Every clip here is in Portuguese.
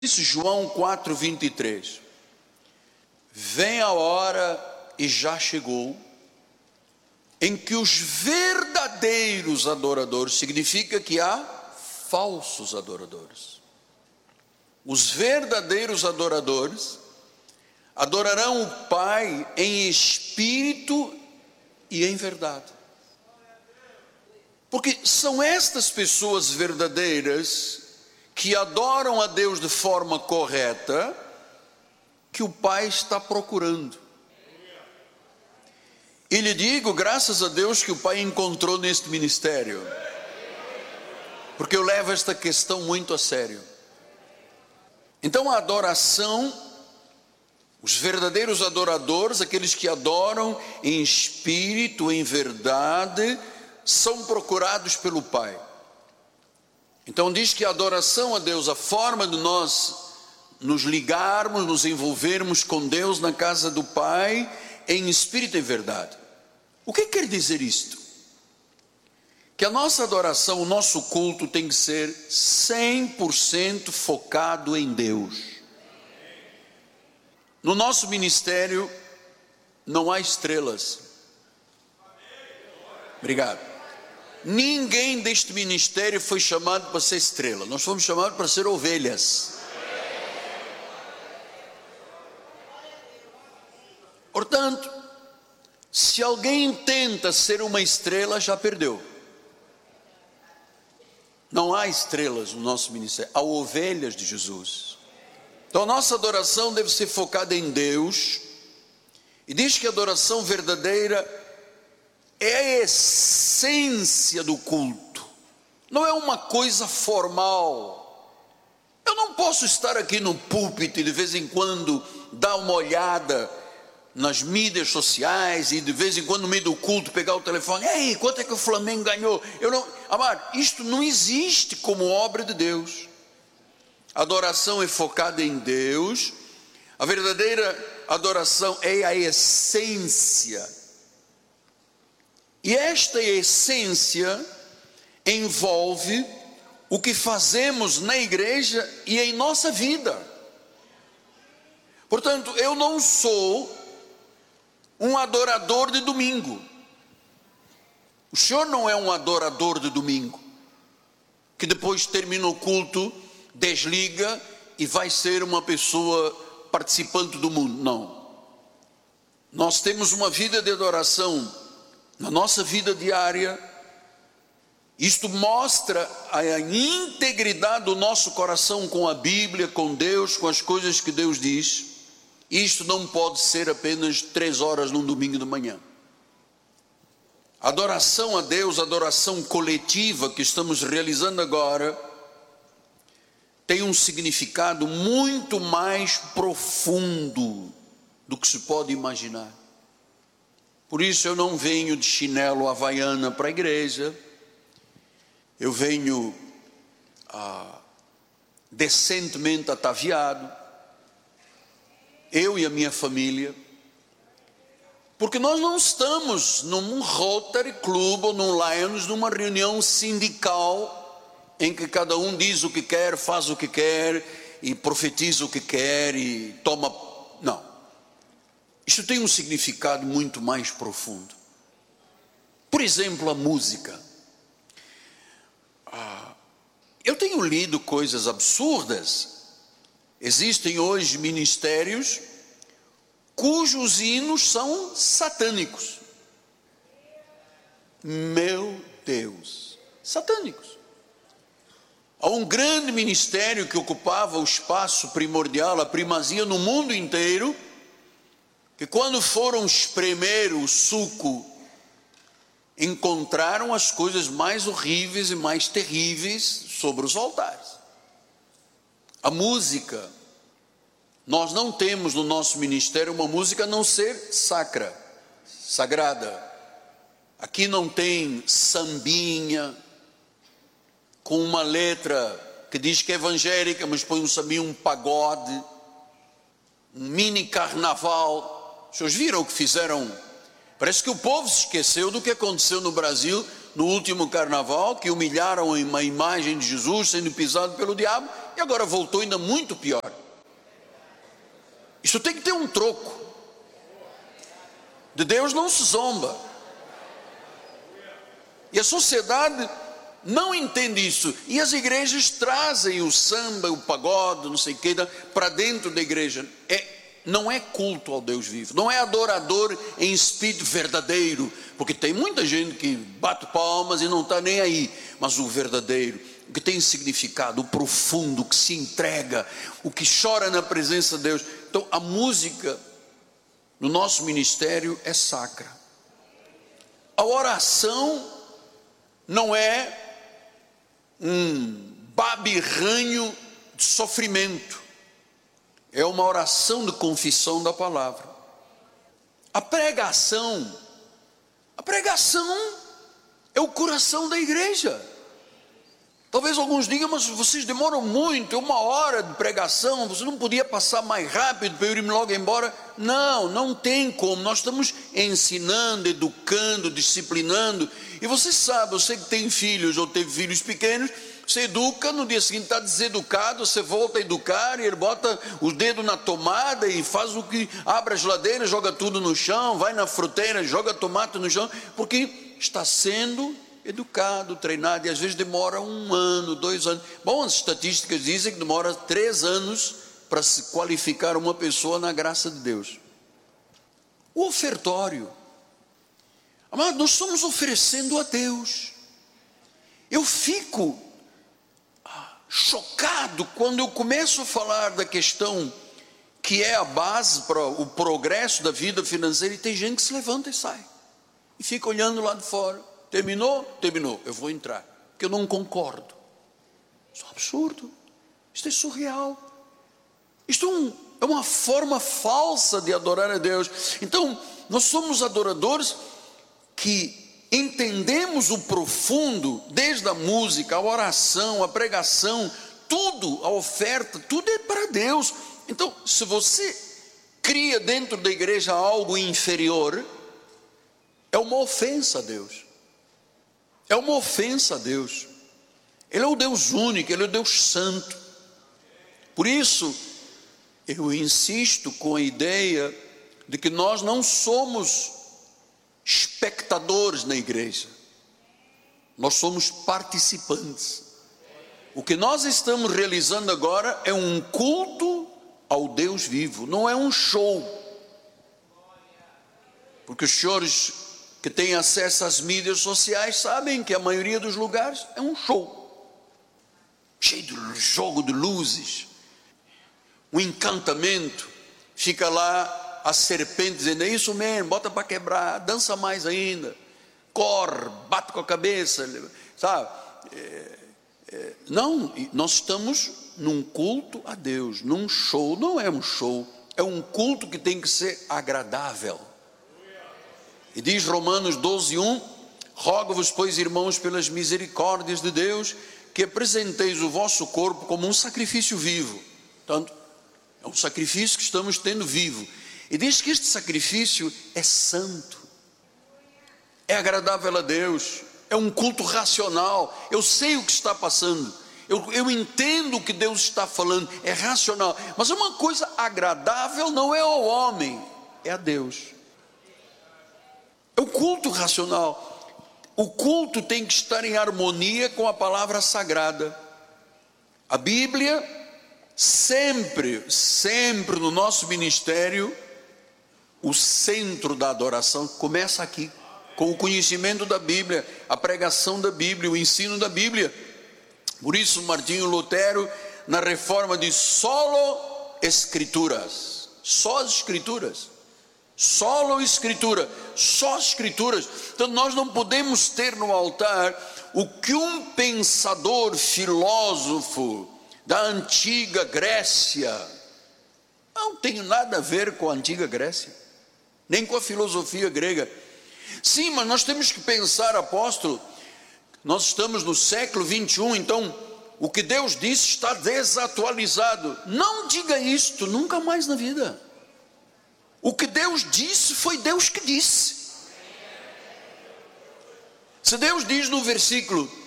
Disse João 4:23, vem a hora, e já chegou, em que os verdadeiros adoradores, significa que há falsos adoradores. Os verdadeiros adoradores adorarão o Pai em espírito e em verdade. Porque são estas pessoas verdadeiras que adoram a Deus de forma correta que o Pai está procurando. E lhe digo, graças a Deus, que o Pai encontrou neste ministério, porque eu levo esta questão muito a sério. Então a adoração, os verdadeiros adoradores, aqueles que adoram em espírito, em verdade, são procurados pelo Pai. Então diz que a adoração a Deus, a forma de nós nos ligarmos, nos envolvermos com Deus na casa do Pai, em espírito e verdade. O que quer dizer isto? Que a nossa adoração, o nosso culto tem que ser 100% focado em Deus. No nosso ministério não há estrelas. Obrigado. Ninguém deste ministério foi chamado para ser estrela. Nós fomos chamados para ser ovelhas. Portanto, se alguém tenta ser uma estrela, já perdeu. Não há estrelas no nosso ministério, há ovelhas de Jesus. Então a nossa adoração deve ser focada em Deus. E diz que a adoração verdadeira é a essência do culto. Não é uma coisa formal. Eu não posso estar aqui no púlpito e de vez em quando dar uma olhada nas mídias sociais e de vez em quando no meio do culto pegar o telefone, ei, quanto é que o Flamengo ganhou? Amado, isto não existe como obra de Deus. A adoração é focada em Deus. A verdadeira adoração é a essência. E esta essência envolve o que fazemos na igreja e em nossa vida. Portanto, eu não sou um adorador de domingo. O senhor não é um adorador de domingo, que depois termina o culto, desliga e vai ser uma pessoa participante do mundo. Não. Nós temos uma vida de adoração na nossa vida diária. Isto mostra a integridade do nosso coração com a Bíblia, com Deus, com as coisas que Deus diz. Isto não pode ser apenas 3 horas num domingo de manhã. Adoração a Deus, adoração coletiva que estamos realizando agora, tem um significado muito mais profundo do que se pode imaginar. Por isso eu não venho de chinelo havaiana para a igreja, eu venho decentemente ataviado, eu e a minha família, porque nós não estamos num Rotary Club ou num Lions, numa reunião sindical, em que cada um diz o que quer, faz o que quer, e profetiza o que quer, e toma... Não. Isto tem um significado muito mais profundo. Por exemplo, a música. Eu tenho lido coisas absurdas. Existem hoje ministérios cujos hinos são satânicos. Meu Deus, satânicos. Há um grande ministério que ocupava o espaço primordial, a primazia no mundo inteiro, que quando foram espremer o suco, encontraram as coisas mais horríveis e mais terríveis sobre os altares. A música, nós não temos no nosso ministério uma música a não ser sacra, sagrada. Aqui não tem sambinha, com uma letra que diz que é evangélica, mas põe um sambinha, um pagode, um mini carnaval. Os senhores viram o que fizeram? Parece que o povo se esqueceu do que aconteceu no Brasil no último carnaval, que humilharam uma imagem de Jesus sendo pisado pelo diabo, e e agora voltou ainda muito pior. Isso tem que ter um troco. De Deus não se zomba. E a sociedade não entende isso. E as igrejas trazem o samba, o pagode, não sei o que, para dentro da igreja. Não é culto ao Deus vivo. Não é adorador em espírito verdadeiro. Porque tem muita gente que bate palmas e não está nem aí. Mas o verdadeiro, o que tem significado, o profundo, o que se entrega, o que chora na presença de Deus. Então a música no nosso ministério é sacra. A oração não é um babirranho de sofrimento, é uma oração de confissão da palavra. A pregação é o coração da igreja. Talvez alguns digam, mas vocês demoram muito, 1 hora de pregação, você não podia passar mais rápido para eu ir logo embora? Não tem como. Nós estamos ensinando, educando, disciplinando. E você sabe, você que tem filhos ou teve filhos pequenos, você educa, no dia seguinte está deseducado, você volta a educar e ele bota o dedo na tomada e faz o que, abre a geladeira, joga tudo no chão, vai na fruteira, joga tomate no chão, porque está sendo educado, treinado, e às vezes demora 1 ano, 2 anos. Bom, as estatísticas dizem que demora 3 anos para se qualificar uma pessoa na graça de Deus. O ofertório, amado, nós estamos oferecendo a Deus. Eu fico chocado quando eu começo a falar da questão que é a base para o progresso da vida financeira, e tem gente que se levanta e sai e fica olhando lá de fora. Terminou? Terminou. Eu vou entrar, porque eu não concordo. Isso é um absurdo. Isto é surreal. Isto é uma forma falsa de adorar a Deus. Então, nós somos adoradores que entendemos o profundo, desde a música, a oração, a pregação, tudo, a oferta, tudo é para Deus. Então, se você cria dentro da igreja algo inferior, é uma ofensa a Deus. É uma ofensa a Deus. Ele é o Deus único, Ele é o Deus santo. Por isso, eu insisto com a ideia de que nós não somos espectadores na igreja. Nós somos participantes. O que nós estamos realizando agora é um culto ao Deus vivo, não é um show. Porque os senhores que têm acesso às mídias sociais sabem que a maioria dos lugares é um show, cheio de jogo de luzes, um encantamento. Fica lá a serpente dizendo: é isso mesmo, bota para quebrar, dança mais ainda, corre, bate com a cabeça, sabe? Não, nós estamos num culto a Deus, num show. Não é um show, é um culto que tem que ser agradável. E diz Romanos 12:1: rogo-vos, pois, irmãos, pelas misericórdias de Deus, que apresenteis o vosso corpo como um sacrifício vivo. Portanto, é um sacrifício que estamos tendo vivo. E diz que este sacrifício é santo, é agradável a Deus, é um culto racional. Eu sei o que está passando, eu entendo o que Deus está falando, é racional. Mas uma coisa agradável não é ao homem, é a Deus. É o culto racional. O culto tem que estar em harmonia com a palavra sagrada. A Bíblia, sempre no nosso ministério, o centro da adoração começa aqui, com o conhecimento da Bíblia, a pregação da Bíblia, o ensino da Bíblia. Por isso Martinho Lutero, na reforma, diz: solo escrituras, só as escrituras. Solo escritura, só escrituras. Então nós não podemos ter no altar o que um pensador, filósofo da antiga Grécia, não tem nada a ver com a antiga Grécia, nem com a filosofia grega. Sim, mas nós temos que pensar, apóstolo, nós estamos no século 21, então o que Deus disse está desatualizado. Não diga isto nunca mais na vida. O que Deus disse, foi Deus que disse. Se Deus diz no versículo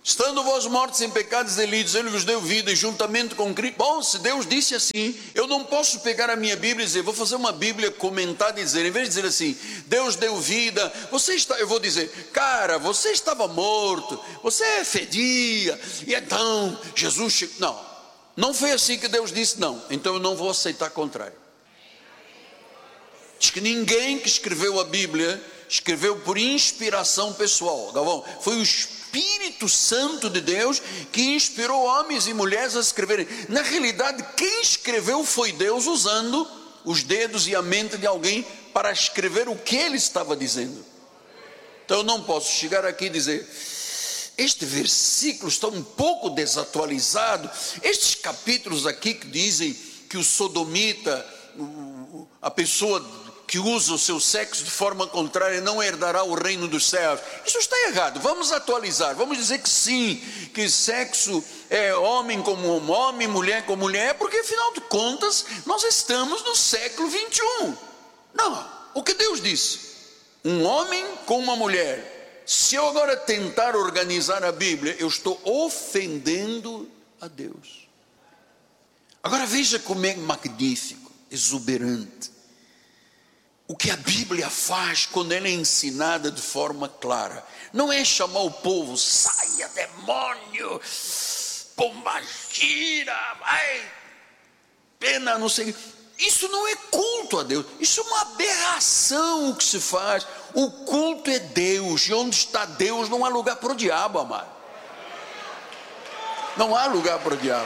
Estando vós mortos em pecados e delitos, Ele vos deu vida e juntamente com Cristo. Bom, se Deus disse assim, eu não posso pegar a minha Bíblia e dizer, vou fazer uma Bíblia comentada e dizer, em vez de dizer assim, Deus deu vida, eu vou dizer, cara, você estava morto, você fedia, e então Jesus chegou. Não, não foi assim que Deus disse, não. Então eu não vou aceitar contrário. Diz que ninguém que escreveu a Bíblia escreveu por inspiração pessoal, Galvão. Foi o Espírito Santo de Deus que inspirou homens e mulheres a escreverem. Na realidade, quem escreveu foi Deus, usando os dedos e a mente de alguém para escrever o que ele estava dizendo. Então eu não posso chegar aqui e dizer, este versículo está um pouco desatualizado. Estes capítulos aqui que dizem que o sodomita, a pessoa que usa o seu sexo de forma contrária não herdará o reino dos céus. Isso está errado. Vamos atualizar. Vamos dizer que sim, que sexo é homem como homem, mulher como mulher, porque afinal de contas nós estamos no século 21. Não, o que Deus disse, um homem com uma mulher. Se eu agora tentar organizar a Bíblia, eu estou ofendendo a Deus. Agora veja como é magnífico, exuberante o que a Bíblia faz quando ela é ensinada de forma clara. Não é chamar o povo, saia demônio, pombagira, vai, pena, não sei. Isso não é culto a Deus, isso é uma aberração o que se faz. O culto é Deus, e onde está Deus não há lugar para o diabo, amado. Não há lugar para o diabo.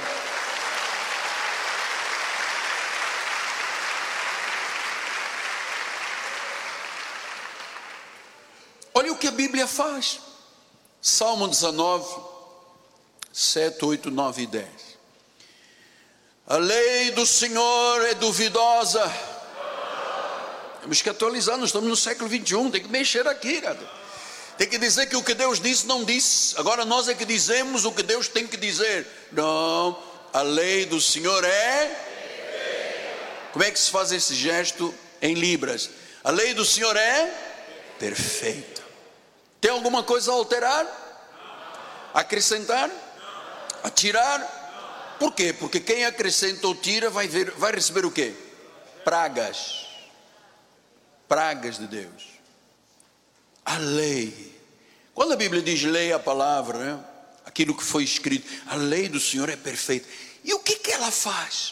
Olha o que a Bíblia faz. Salmo 19, 7, 8, 9 e 10. A lei do Senhor é duvidosa. Temos que atualizar, nós estamos no século 21, tem que mexer aqui, cara. Tem que dizer que o que Deus disse, não disse. Agora nós é que dizemos o que Deus tem que dizer. Não, a lei do Senhor é... Como é que se faz esse gesto em libras? A lei do Senhor é perfeita. Tem alguma coisa a alterar? Acrescentar? A tirar? Por quê? Porque quem acrescenta ou tira vai receber o quê? Pragas. Pragas de Deus. A lei. Quando a Bíblia diz lei, a palavra, né? Aquilo que foi escrito, a lei do Senhor é perfeita. E o que ela faz?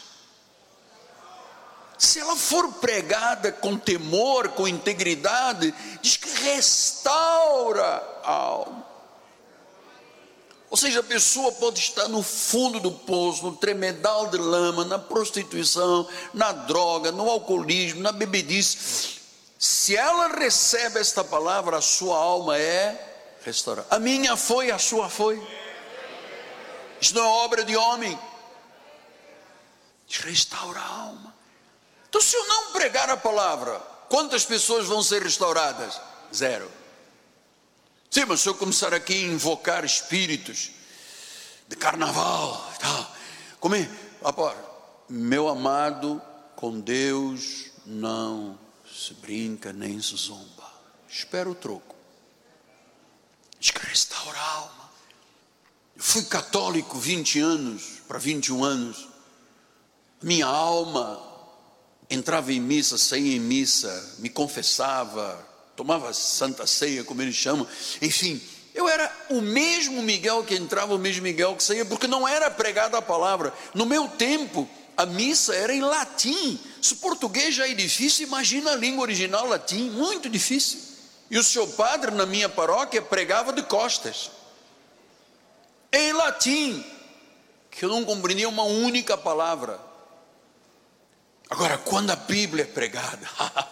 Se ela for pregada com temor, com integridade, diz que restaura a alma. Ou seja, a pessoa pode estar no fundo do poço, no tremedal de lama, na prostituição, na droga, no alcoolismo, na bebedice. Se ela recebe esta palavra, a sua alma é restaurada. A minha foi, a sua foi. Isso não é obra de homem. Restaura a alma. Então, se eu não pregar a palavra, quantas pessoas vão ser restauradas? 0. Sim, mas se eu começar aqui a invocar espíritos de carnaval, como é? Meu amado, com Deus não se brinca nem se zomba. Espera o troco. Diz que restaura a alma. Eu fui católico 20 anos, para 21 anos. Minha alma entrava em missa, saía em missa, me confessava, tomava santa ceia, como eles chamam. Enfim, eu era o mesmo Miguel que entrava, o mesmo Miguel que saía, porque não era pregada a palavra. No meu tempo, a missa era em latim. Se português já é difícil, imagina a língua original latim, muito difícil. E o seu padre na minha paróquia pregava de costas, em latim, que eu não compreendia uma única palavra. Agora, quando a Bíblia é pregada,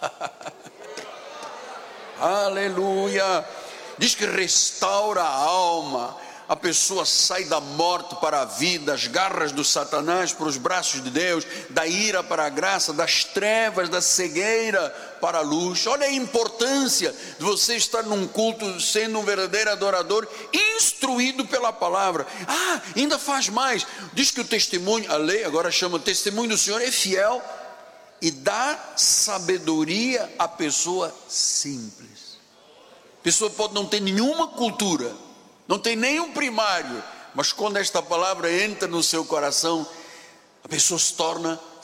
aleluia, diz que restaura a alma, a pessoa sai da morte para a vida, das garras do Satanás para os braços de Deus, da ira para a graça, das trevas, da cegueira para a luz. Olha a importância de você estar num culto sendo um verdadeiro adorador, instruído pela palavra. Ainda faz mais, diz que o testemunho, a lei agora chama testemunho do Senhor, é fiel e dá sabedoria à pessoa simples. A pessoa pode não ter nenhuma cultura, não tem nenhum primário, mas quando esta palavra entra no seu coração, a pessoa se torna